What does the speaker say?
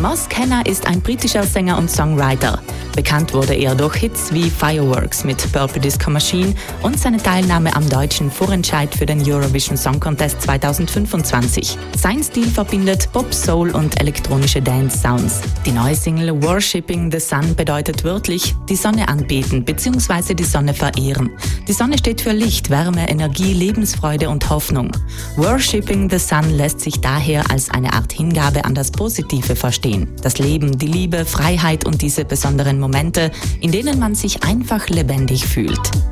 Moss Kenna ist ein britischer Sänger und Songwriter. Bekannt wurde er durch Hits wie Fireworks mit Purple Disco Machine und seine Teilnahme am deutschen Vorentscheid für den Eurovision Song Contest 2025. Sein Stil verbindet Pop, Soul und elektronische Dance-Sounds. Die neue Single Worshipping the Sun bedeutet wörtlich die Sonne anbeten bzw. die Sonne verehren. Die Sonne steht für Licht, Wärme, Energie, Lebensfreude und Hoffnung. Worshipping the Sun lässt sich daher als eine Art Hingabe an das Positive verstehen. Das Leben, die Liebe, Freiheit und diese besonderen Momente, in denen man sich einfach lebendig fühlt.